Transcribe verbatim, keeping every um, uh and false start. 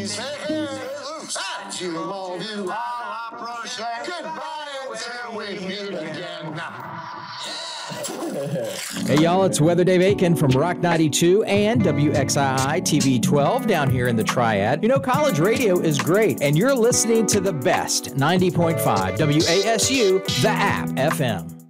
please. You all do. Goodbye until we meet again. Hey y'all, it's Weather Dave Aiken from Rock ninety-two and W X I I T V twelve down here in the Triad. You know, college radio is great, and you're listening to the best ninety point five W A S U, the app F M.